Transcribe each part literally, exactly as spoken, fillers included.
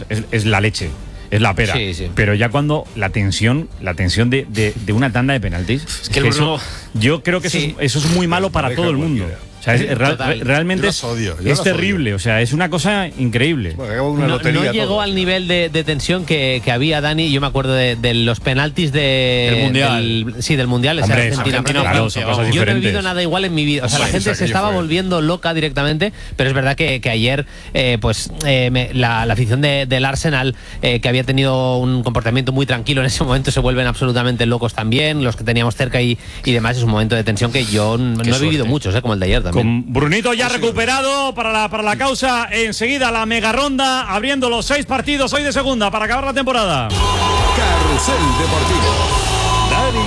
es, es, es la leche. Es la pera. Sí, sí. Pero ya cuando la tensión, la tensión de, de, de una tanda de penaltis, es que, es que eso, yo creo que eso, sí. es, eso es muy malo para todo el mundo. O sea, es, real, realmente es, odio, es terrible, odio. O sea, es una cosa increíble. Bueno, una no, no llegó todo. al nivel de, de tensión que, que había, Dani. Yo me acuerdo de, de los penaltis de, del Mundial. Del, sí, del Mundial. Hombre, Argentina, Argentina, claro, son cosas yo diferentes. no he vivido nada igual en mi vida. O sea, Hombre, la gente se estaba fue. volviendo loca directamente, pero es verdad que, que ayer, eh, pues, eh, me, la, la afición de, del Arsenal, eh, que había tenido un comportamiento muy tranquilo en ese momento, se vuelven absolutamente locos también. Los que teníamos cerca y, y demás, es un momento de tensión que yo no he suerte. vivido muchos, eh, como el de ayer también. Con Brunito ya recuperado para la, para la causa. Enseguida la mega ronda, abriendo los seis partidos hoy de segunda para acabar la temporada. Carrusel Deportivo. Dani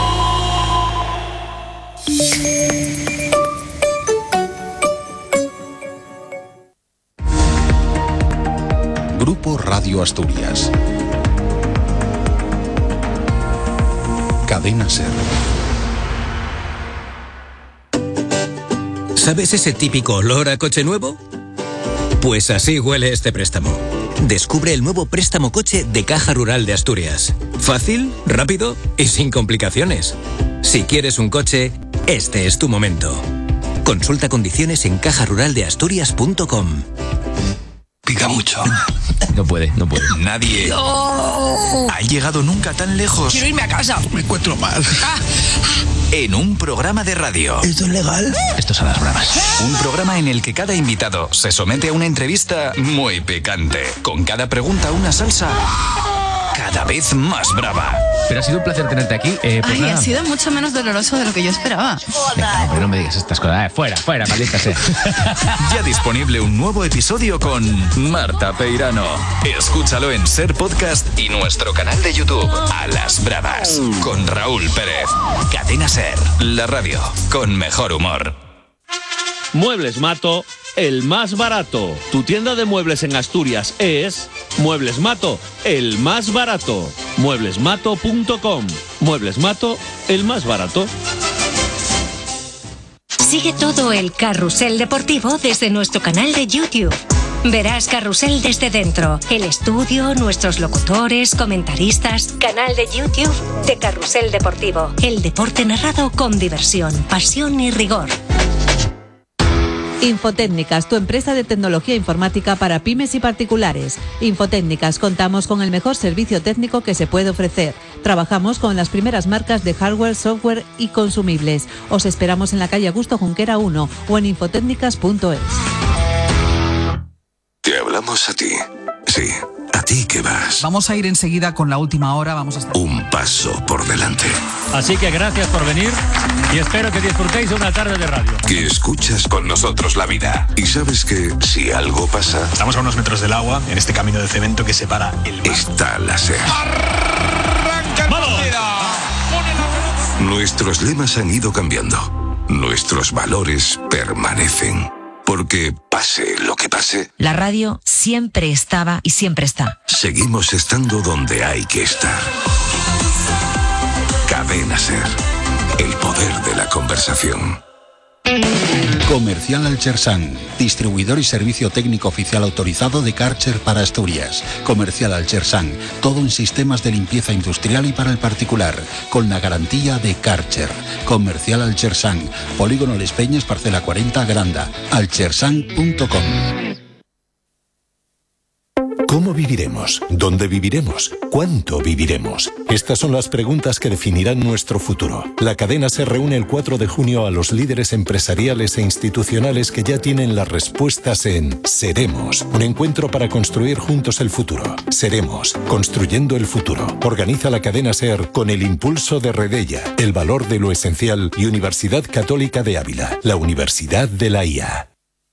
Garrido. Grupo Radio Asturias. Cadena Ser. ¿Sabes ese típico olor a coche nuevo? Pues así huele este préstamo. Descubre el nuevo préstamo coche de Caja Rural de Asturias. Fácil, rápido y sin complicaciones. Si quieres un coche, este es tu momento. Consulta condiciones en caja rural de asturias punto com. Pica mucho. No puede, no puede. Nadie no. ha llegado nunca tan lejos. Quiero irme a casa. Me encuentro mal. Ah. En un programa de radio. ¿Esto es legal? Esto son las bromas. Un programa en el que cada invitado se somete a una entrevista muy picante. Con cada pregunta una salsa cada vez más brava. Pero ha sido un placer tenerte aquí. Eh, pues Ay, nada. ha sido mucho menos doloroso de lo que yo esperaba. Venga, no, pero no me digas estas cosas. Eh, fuera, fuera, maldita sea. Ya disponible un nuevo episodio con Marta Peirano. Escúchalo en Ser Podcast y nuestro canal de YouTube, A las Bravas, con Raúl Pérez. Cadena Ser, la radio con mejor humor. Muebles Mato, el más barato. Tu tienda de muebles en Asturias es Muebles Mato, el más barato. muebles mato punto com. Muebles Mato, el más barato. Sigue todo el carrusel deportivo desde nuestro canal de YouTube. Verás Carrusel desde dentro, el estudio, nuestros locutores, comentaristas, canal de YouTube de Carrusel Deportivo. El deporte narrado con diversión, pasión y rigor. Infotécnicas, tu empresa de tecnología informática para pymes y particulares. Infotécnicas, contamos con el mejor servicio técnico que se puede ofrecer. Trabajamos con las primeras marcas de hardware, software y consumibles. Os esperamos en la calle Augusto Junquera uno o en infotécnicas punto es. Te hablamos a ti. Sí, a ti que vas. Vamos a ir enseguida con la última hora. Vamos a estar... Un paso por delante. Así que gracias por venir y espero que disfrutéis de una tarde de radio. Que escuchas con nosotros la vida. Y sabes que si algo pasa... Estamos a unos metros del agua, en este camino de cemento que separa el mar. Está la Ser. ¡Arranca! ¡Vamos! Nuestros lemas han ido cambiando. Nuestros valores permanecen. Porque pase lo que pase, la radio siempre estaba y siempre está. Seguimos estando donde hay que estar. Cadena Ser. El poder de la conversación. Comercial Alchersan, distribuidor y servicio técnico oficial autorizado de Karcher para Asturias. Comercial Alchersan, todo en sistemas de limpieza industrial y para el particular, con la garantía de Karcher. Comercial Alchersan, Polígono Les Peñas, parcela cuarenta, Granda, alchersan punto com. ¿Cómo viviremos? ¿Dónde viviremos? ¿Cuánto viviremos? Estas son las preguntas que definirán nuestro futuro. La cadena se reúne el cuatro de junio a los líderes empresariales e institucionales que ya tienen las respuestas en Seremos, un encuentro para construir juntos el futuro. Seremos, construyendo el futuro. Organiza la cadena SER con el impulso de Redella, el valor de lo esencial y Universidad Católica de Ávila, la Universidad de la I A.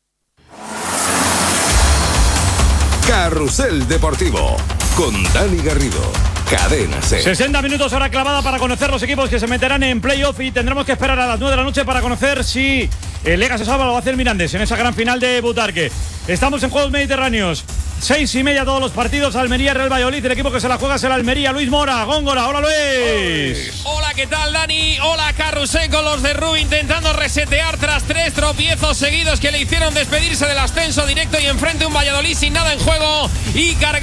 Carrusel Deportivo con Dani Garrido. Cadena Ser. sesenta minutos hora clavada para conocer los equipos que se meterán en playoff y tendremos que esperar a las nueve de la noche para conocer si el Lega se salva o lo va a hacer el Mirandés en esa gran final de Butarque. Estamos en Juegos Mediterráneos. Seis y media todos los partidos. Almería, Real Valladolid. El equipo que se la juega es el Almería. Luis Mora, Góngora. Hola Luis. Hola, ¿qué tal Dani? Hola Carrusel con los de Rubí intentando resetear tras tres tropiezos seguidos que le hicieron despedirse del ascenso directo y enfrente un Valladolid sin nada en juego y cargando